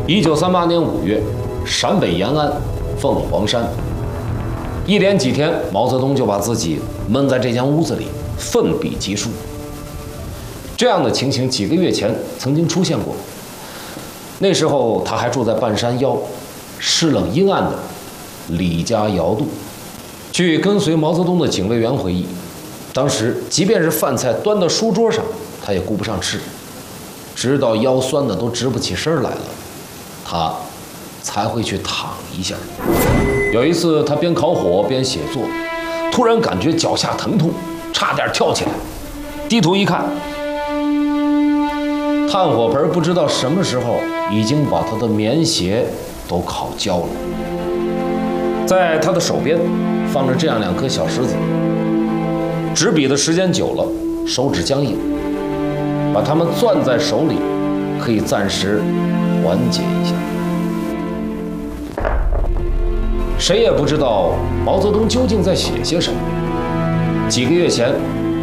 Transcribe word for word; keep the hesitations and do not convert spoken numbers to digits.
一九三八年五月，陕北延安凤凰山，一连几天，毛泽东就把自己闷在这间屋子里，奋笔疾书。这样的情形几个月前曾经出现过。那时候他还住在半山腰，湿冷阴暗的李家窑渡。据跟随毛泽东的警卫员回忆，当时即便是饭菜端到书桌上，他也顾不上吃，直到腰酸的都直不起身来了，他才会去躺一下。有一次，他边烤火边写作，突然感觉脚下疼痛，差点跳起来，低头一看，炭火盆不知道什么时候已经把他的棉鞋都烤焦了。在他的手边放着这样两颗小石子，执笔的时间久了，手指僵硬，把它们攥在手里，可以暂时缓解一下。谁也不知道毛泽东究竟在写些什么。几个月前，